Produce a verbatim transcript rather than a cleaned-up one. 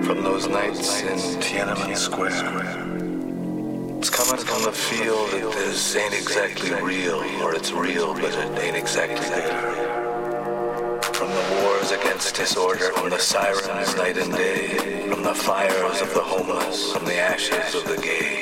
from those nights in Tiananmen Square. It's coming from the feel that this ain't exactly real, or it's real, but it ain't exactly there. From the wars against disorder, from the sirens night and day, from the fires of the homeless, from the ashes of the gay.